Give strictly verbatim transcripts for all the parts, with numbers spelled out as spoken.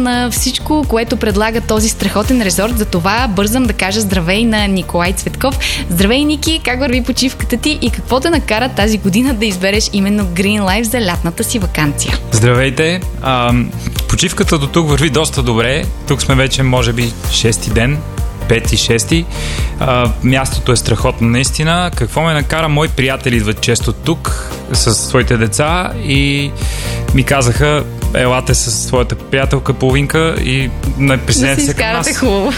на всичко, което предлага този страхотен резорт. За това бързам да кажа здравей на Николай Цветков. Здравей, Ники, как върви почивката ти и какво те накара тази година да избереш именно Green Life за лятната си ваканция? Здравейте! А, почивката до тук върви доста добре. Тук сме вече, може би, шести ден. Пети, шести. А, мястото е страхотно наистина. Какво ме накара? Мои приятели идват често тук с своите деца и ми казаха: елате с своята приятелка половинка и не присъединете се към нас. Хубаво.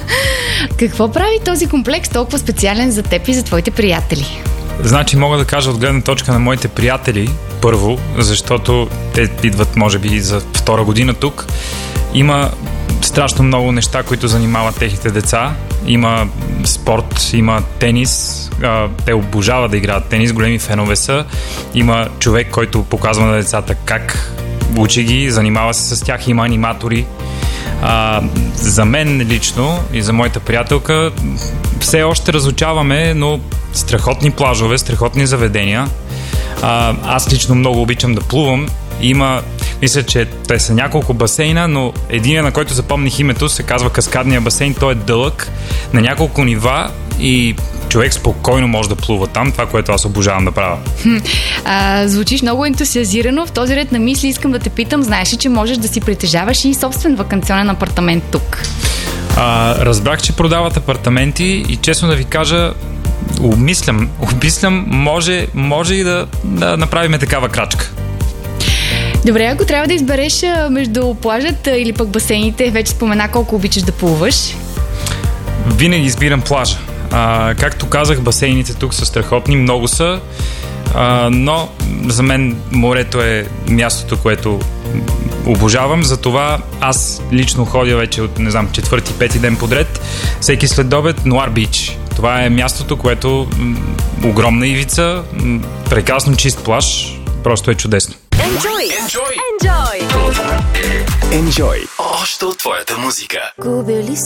Какво прави този комплекс толкова специален за теб и за твоите приятели? Значи мога да кажа от гледна точка на моите приятели първо, защото те идват може би за втора година тук. Има страшно много неща, които занимават техните деца. Има спорт, има тенис. Те обожават да играят тенис, големи фенове са. Има човек, който показва на децата как учи ги, занимава се с тях, има аниматори. А, за мен лично и за моята приятелка все още разучаваме, но страхотни плажове, страхотни заведения. А, аз лично много обичам да плувам. Има, мисля, че те са няколко басейна, но един, на който запомних името, се казва Каскадния басейн. Той е дълъг, на няколко нива и човек спокойно може да плува там, това, което аз обожавам да правя. А, звучиш много ентусиазирано. В този ред на мисли искам да те питам, знаеш ли, че можеш да си притежаваш и собствен ваканционен апартамент тук? А, разбрах, че продават апартаменти и честно да ви кажа, обмислям, обмислям, може, може и да, да направим такава крачка. Добре, ако трябва да избереш между плажът или пък басейните, вече спомена колко обичаш да плуваш. Винаги избирам плажа. А, както казах, басейните тук са страхотни, много са, а, но за мен морето е мястото, което обожавам, затова аз лично ходя вече от, не знам, четвърти, пети ден подред, всеки следобед Нуар Бич. Това е мястото, което м- огромна ивица, м- прекрасно чист плаж, просто е чудесно. Enjoy! Enjoy! Enjoy! Enjoy! Още от твоята музика.